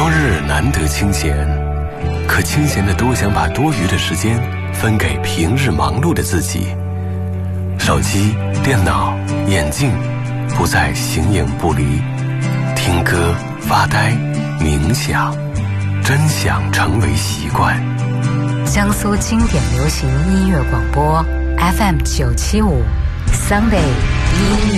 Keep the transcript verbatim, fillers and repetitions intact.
周日难得清闲，可清闲的多想把多余的时间分给平日忙碌的自己。手机、电脑、眼镜不再形影不离，听歌、发呆、冥想，真想成为习惯。 江苏经典流行音乐广播 F M 九七五 Sunday 音乐